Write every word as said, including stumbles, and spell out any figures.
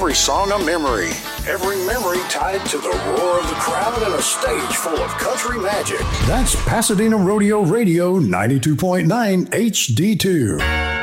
every song a memory. Every memory tied to the roar of the crowd and a stage full of country magic. That's Pasadena Rodeo Radio ninety-two point nine H D two.